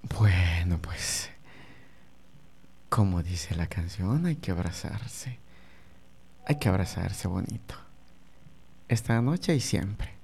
Bueno, pues, como dice la canción, hay que abrazarse. Hay que abrazarse bonito. Esta noche y siempre.